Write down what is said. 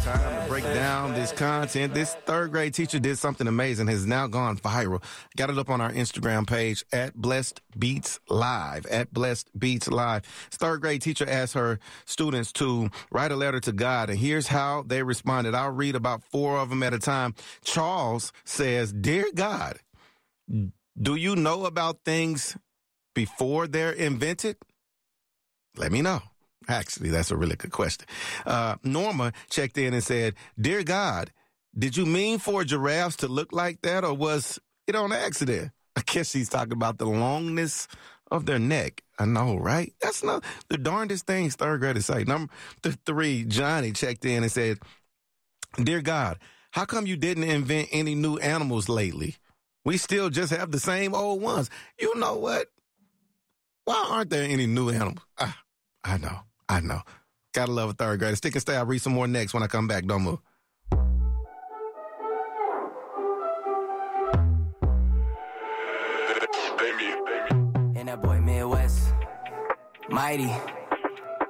Time to break down this content. This third grade teacher did something amazing, has now gone viral. Got it up on our Instagram page at Blessed Beats Live, at Blessed Beats Live. This third grade teacher asked her students to write a letter to God, and here's how they responded. I'll read about 4 of them at a time. Charles says, "Dear God, do you know about things before they're invented? Let me know." Actually, that's a really good question. Norma checked in and said, "Dear God, did you mean for giraffes to look like that, or was it on accident?" I guess she's talking about the longness of their neck. I know, right? That's not the darndest things third graders say. Number 3, Johnny checked in and said, "Dear God, how come you didn't invent any new animals lately? We still just have the same old ones." You know what? Why aren't there any new animals? I know. Gotta love a third grader. Stick and stay. I'll read some more next when I come back. Don't move. And that boy Midwest, mighty.